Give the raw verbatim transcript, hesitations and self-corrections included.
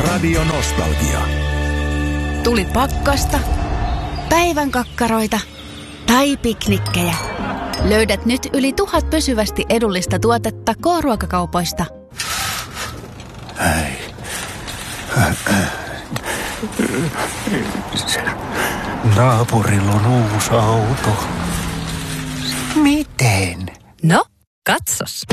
Radio Nostalgia. Tuli pakkasta, päivän kakkaroita tai piknikkejä. Löydät nyt yli tuhat pysyvästi edullista tuotetta K-ruokakaupoista. Ei. Naapurilla on uusi auto. Miten? No, katsos.